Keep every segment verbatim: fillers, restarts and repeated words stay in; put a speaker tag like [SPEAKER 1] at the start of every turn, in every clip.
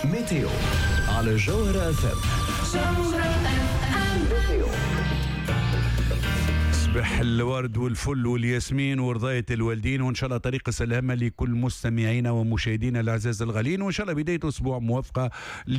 [SPEAKER 1] ميتيو على جوهرة اف ام.
[SPEAKER 2] صباح الورد والفل والياسمين ورضاية الوالدين، وإن شاء الله طريق سلامة لكل مستمعينا ومشاهدينا الأعزاء الغالين، وإن شاء الله بداية أسبوع موفقة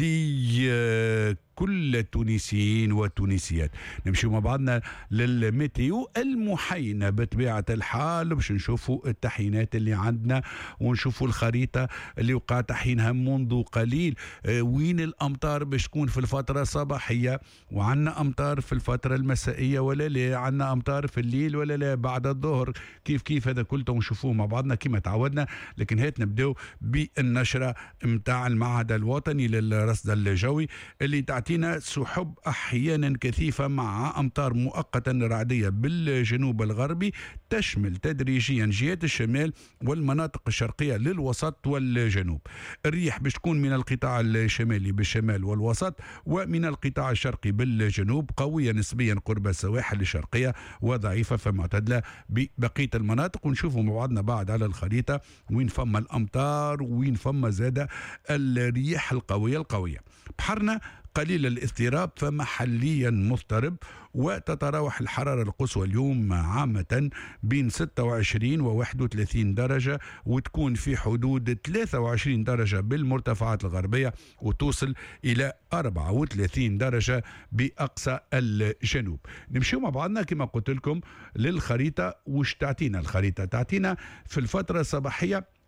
[SPEAKER 2] لكل التونسيين والتونسيات. نمشي مع بعضنا للميتيو المحينة بطبيعة الحال باش نشوفوا التحيينات اللي عندنا ونشوفوا الخريطة اللي وقع تحيينها منذ قليل. وين الأمطار باش تكون في الفترة الصباحية، وعنا أمطار في الفترة المسائية ولا لا، عنا أمطار في الليل ولا لا، بعد الظهر كيف كيف، هذا كله ونشوفوه مع بعضنا كما تعودنا. لكن هات نبداو بالنشرة متاع المعهد الوطني للرصد الجوي اللي تعطينا سحب أحيانا كثيفة مع أمطار مؤقتا رعدية بالجنوب الغربي تشمل تدريجيا جهات الشمال والمناطق الشرقية للوسط والجنوب. الريح باش تكون من القطاع الشمالي بالشمال والوسط، ومن القطاع الشرقي بالجنوب، قوية نسبيا قرب السواحل الشرقية وضعيفة فمعتدلة ببقية المناطق. ونشوفوا مع بعضنا بعد على الخريطة وين فما الأمطار وين فما زادة الرياح القوية القوية. بحرنا قليل الاضطراب فمحليا مضطرب، وتتراوح الحرارة القصوى اليوم عامة بين ستة وعشرين و واحد وثلاثين درجة، وتكون في حدود ثلاثة وعشرين درجة بالمرتفعات الغربية، وتوصل إلى أربعة وثلاثين درجة بأقصى الجنوب. نمشيو مع بعضنا كما قلت لكم للخريطة. وش تعطينا الخريطة؟ تعطينا في الفترة الصباحية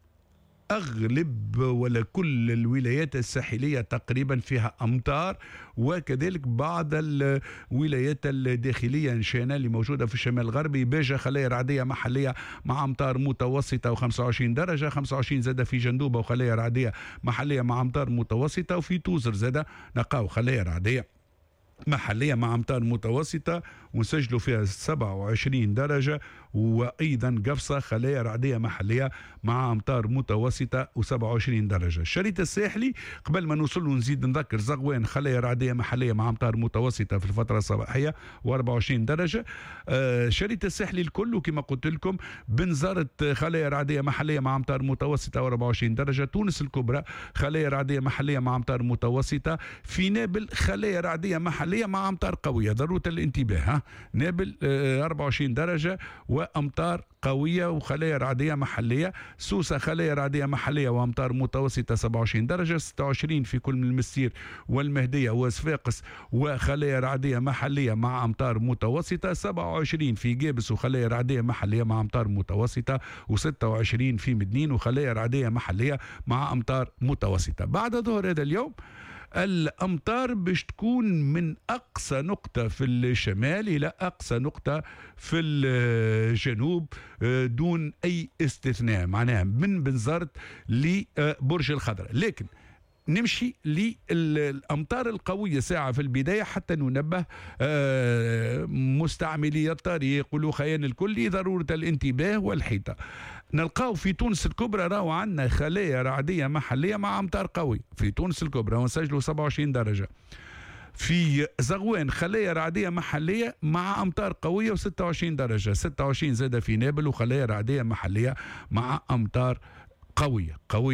[SPEAKER 2] أغلب ولا كل الولايات الساحلية تقريبا فيها أمطار، وكذلك بعض الولايات الداخلية إن شاء الله اللي موجودة في الشمال الغربي باجة خلايا رعدية محلية مع أمطار متوسطة وخمسة وعشرين درجة، خمسة وعشرين زادة في جندوبة وخلايا رعدية محلية مع أمطار متوسطة، وفي توزر زادة نقاو خلايا رعدية محلية مع أمطار متوسطة ونسجلوا فيها سبعة وعشرين درجة، وأيضا قفصة خلايا رعدية محلية مع أمطار متوسطة وسبعة وعشرين درجة. الشريط الساحلي قبل ما نوصل نزيد نذكر زغوان خلايا رعدية محلية مع أمطار متوسطة في الفترة الصباحية وأربعة وعشرين درجة. الشريط الساحلي الكل وكما قلت لكم بنزرت خلايا رعدية محلية مع أمطار متوسطة وأربعة وعشرين درجة. تونس الكبرى خلايا رعدية محلية مع أمطار متوسطة. في نابل خلايا رعدية محلية مع أمطار قوية، ضرورة الانتباه. ها نابل أربعة وعشرين درجة وأمطار قوية وخلايا رعدية محلية. سوسة خلايا رعدية محلية وأمطار متوسطة سبعة وعشرين درجة. ستة وعشرين في كل من المسير والمهدية وصفاقس وخلايا رعدية محلية مع أمطار متوسطة. سبعة وعشرين في جابس وخلايا رعدية محلية مع أمطار متوسطة. وستة وعشرين في مدنين وخلايا رعدية محلية مع أمطار متوسطة. بعد ظهر هذا اليوم الأمطار باش تكون من أقصى نقطة في الشمال إلى أقصى نقطة في الجنوب دون أي استثناء، معناها من بنزرت لبرج الخضراء. لكن نمشي للأمطار القوية ساعة في البداية حتى ننبه مستعملي الطريق والخيان الكل ضرورة الانتباه والحيطة. نلقاو في تونس الكبرى راهو عندنا خلايا رعدية محلية مع أمطار قوي في تونس الكبرى ونسجلوا سبعة وعشرين درجة. في زغوان خلايا رعدية محلية مع أمطار قوية وستة وعشرين درجة. ستة وعشرين زادة في نابل وخلايا رعدية محلية مع أمطار قوية قوية